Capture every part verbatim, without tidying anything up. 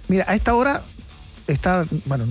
Mira, a esta hora está, bueno,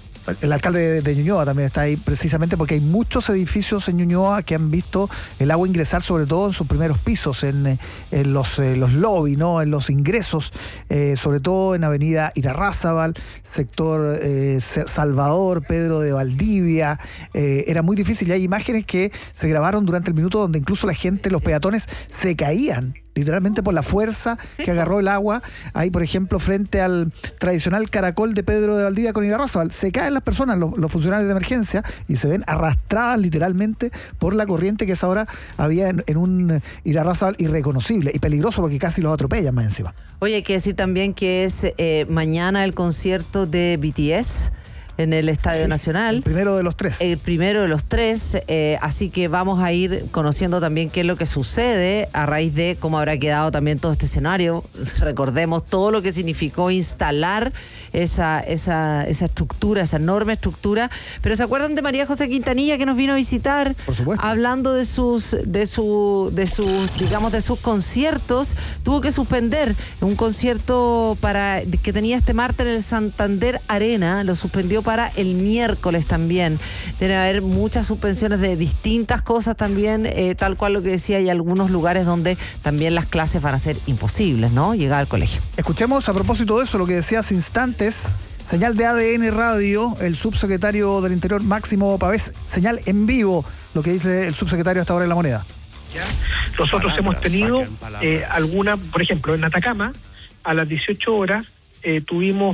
el alcalde de, de Ñuñoa también está ahí precisamente porque hay muchos edificios en Ñuñoa que han visto el agua ingresar, sobre todo en sus primeros pisos, en, en los, eh, los lobbies, ¿no? En los ingresos, eh, sobre todo en Avenida Irarrázaval, sector eh, Salvador, Pedro de Valdivia. Eh, era muy difícil y hay imágenes que se grabaron durante el minuto donde incluso la gente, los peatones, se caían literalmente por la fuerza ¿Sí? que agarró el agua. Ahí, por ejemplo, frente al tradicional caracol de Pedro de Valdivia con Irarrázaval, se caen las personas, los, los funcionarios de emergencia, y se ven arrastradas literalmente por la corriente que esa hora había en, en un Irarrázaval irreconocible y peligroso porque casi los atropellan más encima. Oye, hay que decir también que es eh, mañana el concierto de B T S en el Estadio sí, Nacional. El primero de los tres. El primero de los tres, eh, así que vamos a ir conociendo también qué es lo que sucede a raíz de cómo habrá quedado también todo este escenario. Recordemos todo lo que significó instalar esa, esa, esa estructura, esa enorme estructura. Pero ¿se acuerdan de María José Quintanilla que nos vino a visitar? Por supuesto. Hablando de sus, de su, de sus, digamos, de sus conciertos. Tuvo que suspender un concierto para que tenía este martes en el Santander Arena, lo suspendió para el miércoles también. Debe haber muchas suspensiones de distintas cosas también, eh, tal cual lo que decía, hay algunos lugares donde también las clases van a ser imposibles, ¿no? Llegar al colegio. Escuchemos a propósito de eso lo que decía hace instantes, señal de A D N Radio, el subsecretario del Interior Máximo Pavés, señal en vivo, lo que dice el subsecretario hasta ahora en La Moneda. ¿Ya? Nosotros palabras, hemos tenido eh, alguna, por ejemplo, en Atacama, a las dieciocho horas, eh, tuvimos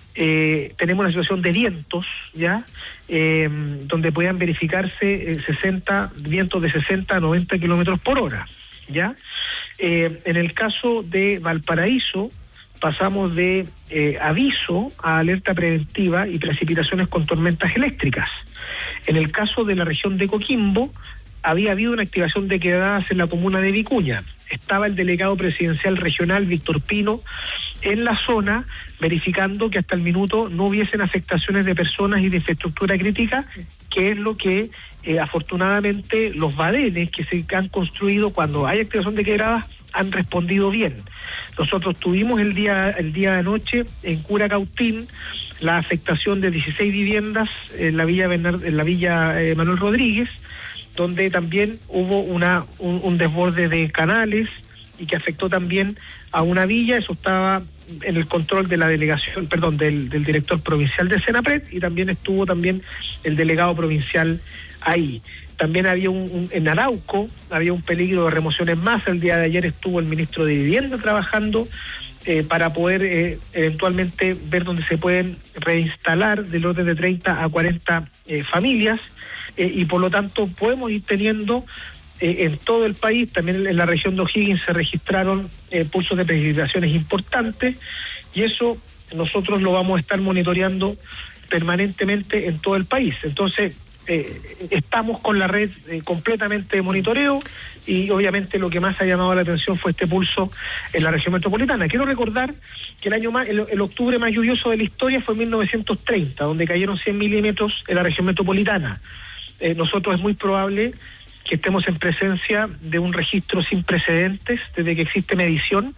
Eh, tenemos una situación de vientos, ya eh, donde puedan verificarse eh, sesenta vientos de sesenta a noventa kilómetros por hora, ya eh, en el caso de Valparaíso pasamos de eh, aviso a alerta preventiva y precipitaciones con tormentas eléctricas. En el caso de la región de Coquimbo había habido una activación de quedadas en la comuna de Vicuña. Estaba el delegado presidencial regional, Víctor Pino, en la zona, verificando que hasta el minuto no hubiesen afectaciones de personas y de infraestructura crítica, que es lo que eh, afortunadamente los badenes que se han construido cuando hay activación de quedadas han respondido bien. Nosotros tuvimos el día el día de anoche en Curacautín la afectación de dieciséis viviendas en la Villa Bernard, en la Villa eh, Manuel Rodríguez, donde también hubo una un, un desborde de canales y que afectó también a una villa. Eso estaba en el control de la delegación, perdón, del, del director provincial de Senapred, y también estuvo también el delegado provincial ahí. También había un, un en Arauco, había un peligro de remoción en masa. El día de ayer estuvo el ministro de Vivienda trabajando eh, para poder eh, eventualmente ver dónde se pueden reinstalar del orden de treinta a cuarenta eh, familias. Eh, y por lo tanto podemos ir teniendo eh, en todo el país, también en la región de O'Higgins se registraron eh, pulsos de precipitaciones importantes, y eso nosotros lo vamos a estar monitoreando permanentemente en todo el país. Entonces eh, estamos con la red eh, completamente de monitoreo, y obviamente lo que más ha llamado la atención fue este pulso en la región metropolitana. Quiero recordar que el año más, el, el octubre más lluvioso de la historia fue mil novecientos treinta, donde cayeron cien milímetros en la región metropolitana. Eh, nosotros es muy probable que estemos en presencia de un registro sin precedentes desde que existe medición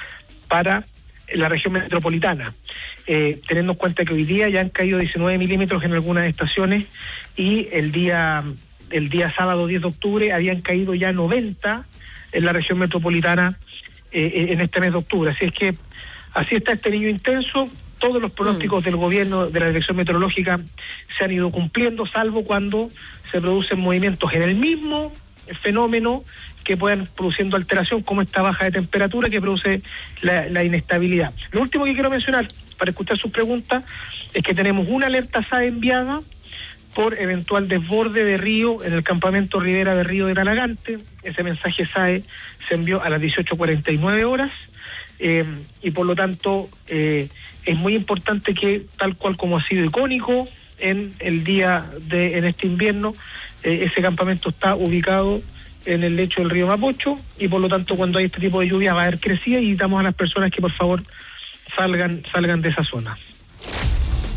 para la región metropolitana, eh, teniendo en cuenta que hoy día ya han caído diecinueve milímetros en algunas estaciones, y el día el día sábado diez de octubre habían caído ya noventa en la región metropolitana eh, en este mes de octubre. Así es que así está este niño intenso. Todos los pronósticos mm. del gobierno, de la Dirección Meteorológica, se han ido cumpliendo, salvo cuando se producen movimientos en el mismo fenómeno que puedan produciendo alteración, como esta baja de temperatura que produce la, la inestabilidad. Lo último que quiero mencionar, para escuchar sus preguntas, es que tenemos una alerta S A E enviada por eventual desborde de río en el campamento Ribera de Río de Talagante. Ese mensaje S A E se envió a las dieciocho cuarenta y nueve horas, eh, y por lo tanto eh, es muy importante que, tal cual como ha sido icónico en el día de en este invierno, eh, ese campamento está ubicado en el lecho del río Mapocho, y por lo tanto cuando hay este tipo de lluvia va a haber crecida, y invitamos a las personas que por favor salgan salgan de esa zona.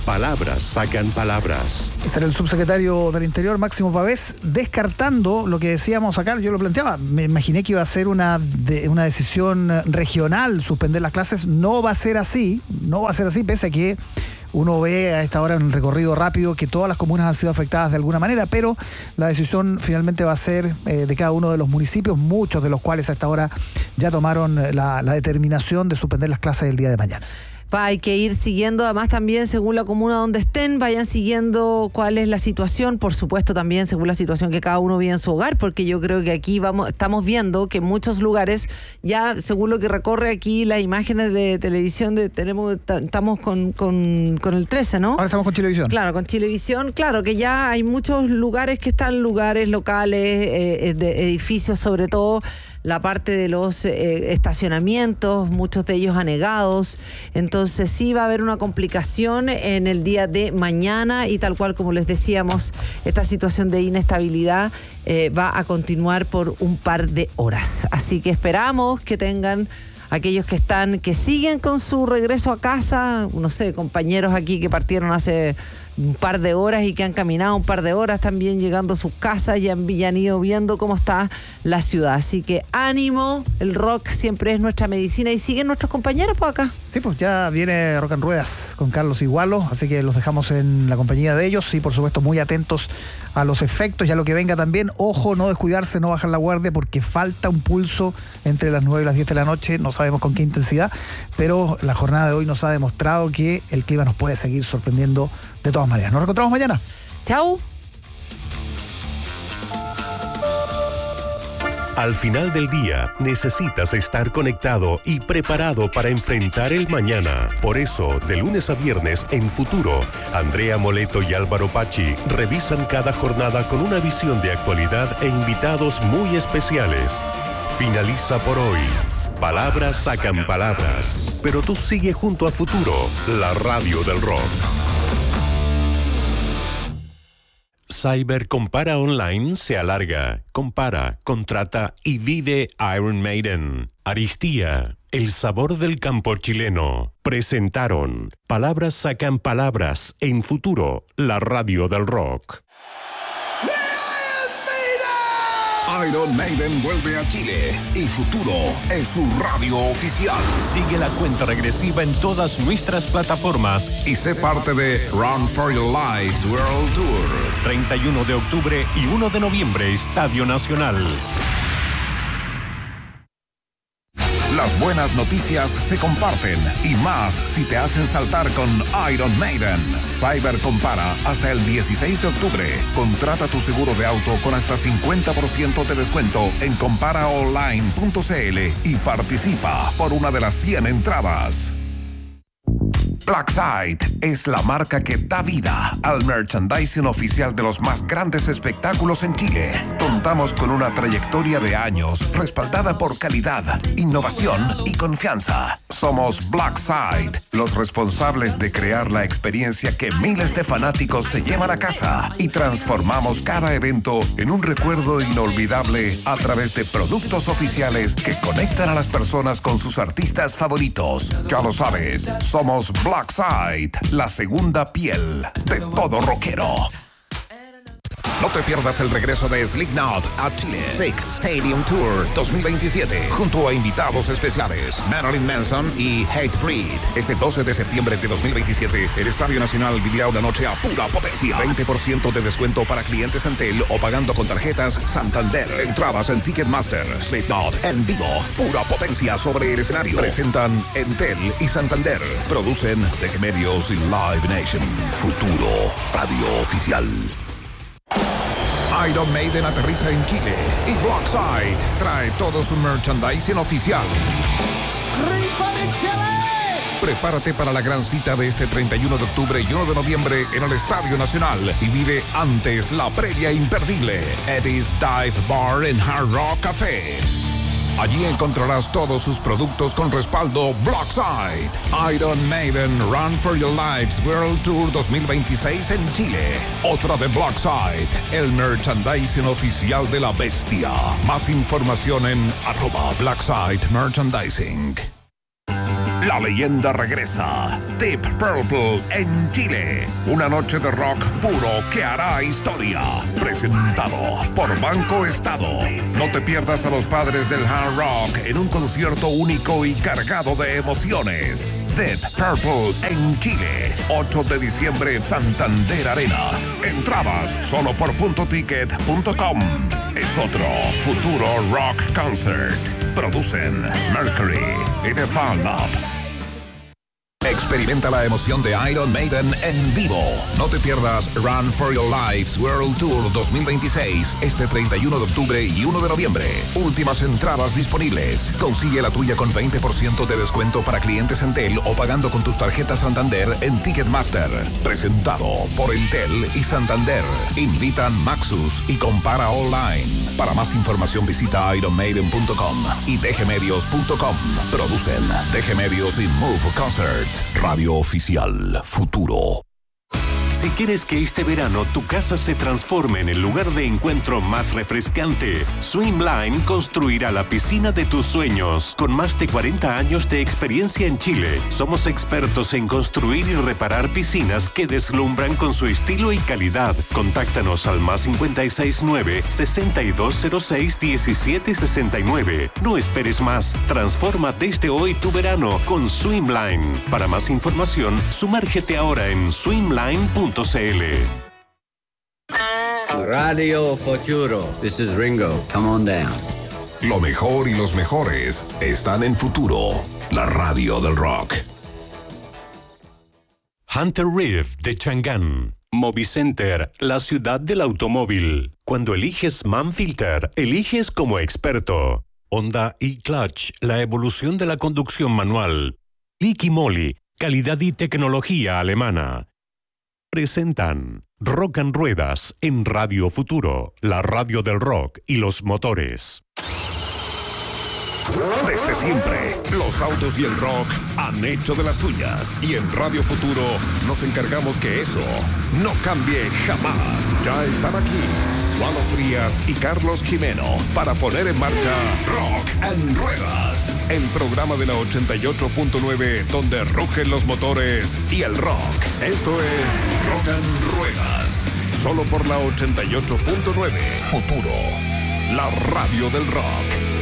Palabras sacan palabras. Ese era el subsecretario del Interior, Máximo Pavés, descartando lo que decíamos acá. Yo lo planteaba, me imaginé que iba a ser una, de, una decisión regional suspender las clases. No va a ser así, no va a ser así, pese a que uno ve a esta hora en el recorrido rápido que todas las comunas han sido afectadas de alguna manera, pero la decisión finalmente va a ser eh, de cada uno de los municipios, muchos de los cuales a esta hora ya tomaron la, la determinación de suspender las clases el día de mañana. Hay que ir siguiendo, además también según la comuna donde estén, vayan siguiendo cuál es la situación, por supuesto también según la situación que cada uno vive en su hogar, porque yo creo que aquí vamos, estamos viendo que en muchos lugares, ya según lo que recorre aquí las imágenes de televisión, de, tenemos estamos con, con, con el trece, ¿no? Ahora estamos con Chilevisión. Claro, con Chilevisión, claro que ya hay muchos lugares que están lugares locales, eh, de edificios, sobre todo la parte de los eh, estacionamientos, muchos de ellos anegados. Entonces sí va a haber una complicación en el día de mañana y tal cual como les decíamos, esta situación de inestabilidad eh, va a continuar por un par de horas. Así que esperamos que tengan aquellos que están, que siguen con su regreso a casa, no sé, compañeros aquí que partieron hace un par de horas y que han caminado un par de horas también llegando a sus casas y han, y han ido viendo cómo está la ciudad. Así que ánimo, el rock siempre es nuestra medicina y siguen nuestros compañeros por acá. Sí, pues ya viene Rock en Ruedas con Carlos Igualo, así que los dejamos en la compañía de ellos y por supuesto muy atentos a los efectos y a lo que venga también. Ojo, no descuidarse, no bajar la guardia porque falta un pulso entre las nueve y las diez de la noche, no sabemos con qué intensidad, pero la jornada de hoy nos ha demostrado que el clima nos puede seguir sorprendiendo de todas maneras. Nos reencontramos mañana. Chau. Al final del día, necesitas estar conectado y preparado para enfrentar el mañana. Por eso, de lunes a viernes en Futuro, Andrea Moleto y Álvaro Pachi revisan cada jornada con una visión de actualidad e invitados muy especiales. Finaliza por hoy. Palabras sacan palabras, pero tú sigue junto a Futuro, la radio del rock. Cyber Compara Online se alarga, compara, contrata y vive Iron Maiden. Aristía, el sabor del campo chileno. Presentaron Palabras sacan palabras en Futuro, la radio del rock. Iron Maiden vuelve a Chile y Futuro es su radio oficial. Sigue la cuenta regresiva en todas nuestras plataformas y sé parte de Run for Your Lives World Tour. treinta y uno de octubre y uno de noviembre, Estadio Nacional. Las buenas noticias se comparten y más si te hacen saltar con Iron Maiden. Cyber Compara hasta el dieciséis de octubre. Contrata tu seguro de auto con hasta cincuenta por ciento de descuento en compara online punto c l y participa por una de las cien entradas. Blackside es la marca que da vida al merchandising oficial de los más grandes espectáculos en Chile. Contamos con una trayectoria de años respaldada por calidad, innovación y confianza. Somos Blackside, los responsables de crear la experiencia que miles de fanáticos se llevan a casa y transformamos cada evento en un recuerdo inolvidable a través de productos oficiales que conectan a las personas con sus artistas favoritos. Ya lo sabes, somos Blackside, la segunda piel de todo rockero. No te pierdas el regreso de Slipknot a Chile. Sick Stadium Tour dos mil veintisiete. Junto a invitados especiales Marilyn Manson y Hatebreed. Este doce de septiembre de dos mil veintisiete, el Estadio Nacional vivirá una noche a pura potencia. veinte por ciento de descuento para clientes Entel o pagando con tarjetas Santander. Entradas en Ticketmaster. Slipknot en vivo. Pura potencia sobre el escenario. Presentan Entel y Santander. Producen Tech Medios y Live Nation. Futuro Radio Oficial. Iron Maiden aterriza en Chile y Blackside trae todo su merchandising oficial. Prepárate para la gran cita de este treinta y uno de octubre y uno de noviembre en el Estadio Nacional y vive antes la previa imperdible Eddie's Dive Bar en Hard Rock Café. Allí encontrarás todos sus productos con respaldo Blackside. Iron Maiden Run for Your Lives World Tour dos mil veintiséis en Chile. Otra de Blackside, el merchandising oficial de la bestia. Más información en arroba Blackside Merchandising. La leyenda regresa. Deep Purple en Chile. Una noche de rock puro que hará historia. Presentado por Banco Estado. No te pierdas a los padres del hard rock en un concierto único y cargado de emociones. Deep Purple en Chile. ocho de diciembre, Santander Arena. Entradas solo por punto ticket punto com. Es otro futuro rock concert. Producen Mercury y The Fall Up. Experimenta la emoción de Iron Maiden en vivo. No te pierdas Run for Your Lives World Tour dos mil veintiséis este treinta y uno de octubre y uno de noviembre. Últimas entradas disponibles. Consigue la tuya con veinte por ciento de descuento para clientes Entel o pagando con tus tarjetas Santander en Ticketmaster. Presentado por Entel y Santander. Invitan Maxus y compara online. Para más información visita iron maiden punto com y d g medios punto com. Producen D G Medios y Move Concert. Radio Oficial Futuro. Si quieres que este verano tu casa se transforme en el lugar de encuentro más refrescante, Swimline construirá la piscina de tus sueños. Con más de cuarenta años de experiencia en Chile, somos expertos en construir y reparar piscinas que deslumbran con su estilo y calidad. Contáctanos al más cinco seis nueve, seis dos cero seis, uno siete seis nueve. No esperes más. Transforma desde hoy tu verano con Swimline. Para más información, sumérgete ahora en swimline punto c l. Radio Futuro. This is Ringo. Come on down. Lo mejor y los mejores están en Futuro, la radio del rock. Hunter Reef de Chang'an. Movicenter, la ciudad del automóvil. Cuando eliges Manfilter, eliges como experto. Honda e-Clutch, la evolución de la conducción manual. Liqui Moly, calidad y tecnología alemana. Presentan Rock and Ruedas en Radio Futuro, la radio del rock y los motores. Desde siempre, los autos y el rock han hecho de las suyas. Y en Radio Futuro nos encargamos que eso no cambie jamás. Ya están aquí Lalo Frías y Carlos Jimeno para poner en marcha Rock and Ruedas, el programa de la ochenta y ocho punto nueve donde rugen los motores y el rock. Esto es Rock and Ruedas, solo por la ochenta y ocho punto nueve. Futuro, la radio del rock.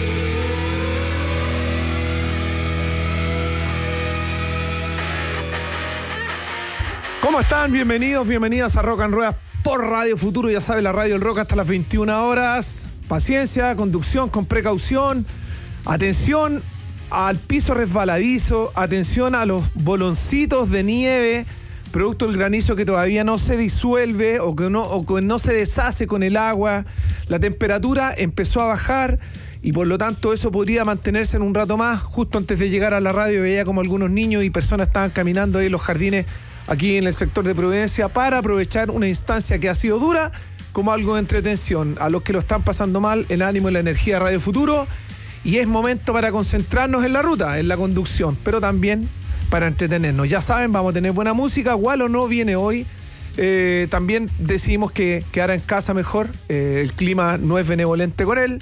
¿Cómo están? Bienvenidos, bienvenidas a Rock and Ruedas por Radio Futuro. Ya saben, la radio del rock hasta las veintiuna horas. Paciencia, conducción con precaución. Atención al piso resbaladizo. Atención a los boloncitos de nieve, producto del granizo que todavía no se disuelve o que no, o que no se deshace con el agua. La temperatura empezó a bajar y por lo tanto eso podría mantenerse en un rato más. Justo antes de llegar a la radio veía como algunos niños y personas estaban caminando ahí en los jardines aquí en el sector de Providencia para aprovechar una instancia que ha sido dura como algo de entretención. A los que lo están pasando mal, el ánimo y la energía de Radio Futuro. Y es momento para concentrarnos en la ruta, en la conducción, pero también para entretenernos. Ya saben, vamos a tener buena música. Wallo no viene hoy. Eh, también decidimos que quedara en casa mejor. Eh, el clima no es benevolente con él.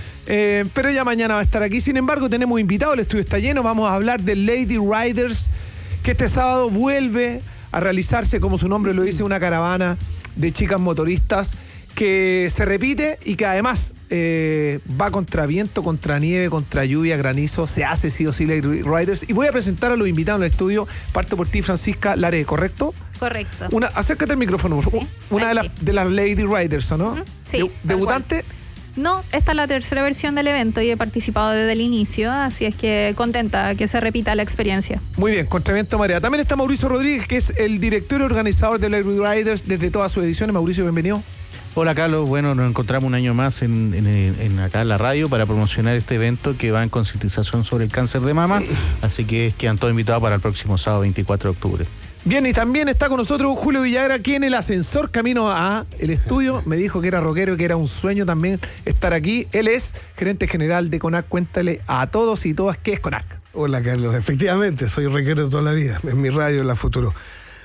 Eh, pero ya mañana va a estar aquí. Sin embargo, tenemos invitados. El estudio está lleno. Vamos a hablar de Lady Riders, que este sábado vuelve a realizarse, como su nombre lo dice, una caravana de chicas motoristas que se repite y que además eh, va contra viento, contra nieve, contra lluvia, granizo. Se hace sí o sí Lady Riders. Y voy a presentar a los invitados en el estudio. Parto por ti, Francisca Laré, ¿correcto? Correcto. Una, acércate al micrófono. Sí, una de, la, de las Lady Riders, ¿o no? Uh-huh. Sí. De, ¿Debutante? No, esta es la tercera versión del evento y he participado desde el inicio, así es que contenta que se repita la experiencia. Muy bien, contra viento marea. También está Mauricio Rodríguez, que es el director y organizador de Lady Riders desde todas sus ediciones. Mauricio, bienvenido. Hola Carlos, bueno, nos encontramos un año más en, en, en acá en la radio para promocionar este evento que va en concientización sobre el cáncer de mama, así que quedan todos invitados para el próximo sábado veinticuatro de octubre. Bien, y también está con nosotros Julio Villagra, aquí en el ascensor camino a el estudio. Me dijo que era rockero y que era un sueño también estar aquí. Él es gerente general de CONAC. Cuéntale a todos y todas qué es CONAC. Hola Carlos, efectivamente, soy rockero de toda la vida, en mi radio, en la Futuro.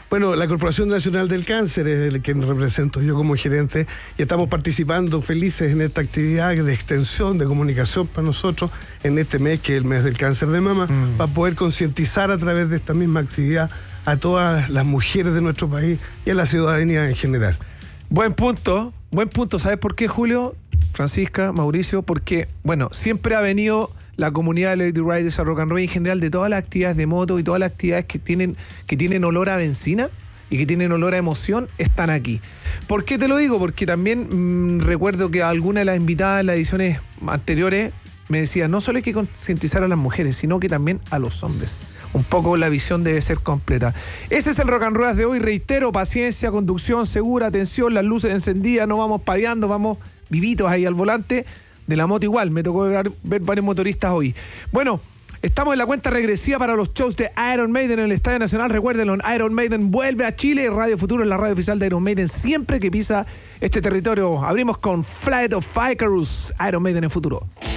Bueno, la Corporación Nacional del Cáncer es el que represento yo como gerente y estamos participando felices en esta actividad de extensión, de comunicación para nosotros en este mes, que es el mes del cáncer de mama, mm. para poder concientizar a través de esta misma actividad a todas las mujeres de nuestro país y a la ciudadanía en general. Buen punto, buen punto. ¿Sabes por qué, Julio, Francisca, Mauricio? Porque, bueno, siempre ha venido la comunidad de Lady Riders a Rock and Roll en general, de todas las actividades de moto y todas las actividades que tienen, que tienen olor a benzina y que tienen olor a emoción, están aquí. ¿Por qué te lo digo? Porque también mmm, recuerdo que alguna de las invitadas en las ediciones anteriores me decía, no solo hay que concientizar a las mujeres, sino que también a los hombres. Un poco la visión debe ser completa. Ese es el Rock and Ruedas de hoy. Reitero, paciencia, conducción segura, atención, las luces encendidas, no vamos paviando, vamos vivitos ahí al volante. De la moto igual, me tocó ver, ver varios motoristas hoy. Bueno, estamos en la cuenta regresiva para los shows de Iron Maiden en el Estadio Nacional. Recuérdenlo, Iron Maiden vuelve a Chile. Radio Futuro es la radio oficial de Iron Maiden siempre que pisa este territorio. Abrimos con Flight of Icarus, Iron Maiden en Futuro.